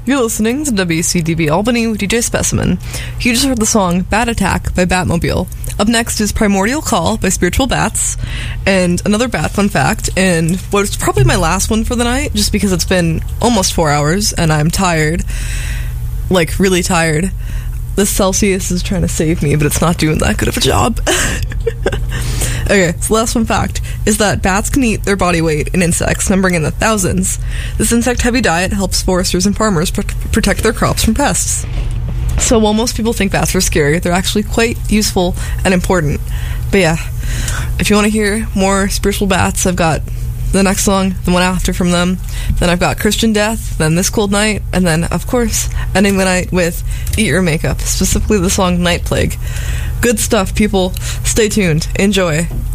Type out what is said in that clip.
You're listening to WCDB Albany with DJ Specimen. You just heard the song Bat Attack by Batmobile. Up next is Primordial Call by Spiritual Bats, and another Bat fun fact, and what's probably my last one for the night, just because it's been almost 4 hours, and I'm tired. Like, really tired. This Celsius is trying to save me, but it's not doing that good of a job. Okay, so last fun fact is that bats can eat their body weight in insects, numbering in the thousands. This insect-heavy diet helps foresters and farmers protect their crops from pests. So while most people think bats are scary, they're actually quite useful and important. But yeah, if you want to hear more Spiritual Bats, I've got the next song, the one after from them. Then I've got Christian Death, then This Cold Night, and then, of course, ending the night with Eat Your Makeup, specifically the song Night Plague. Good stuff, people. Stay tuned. Enjoy.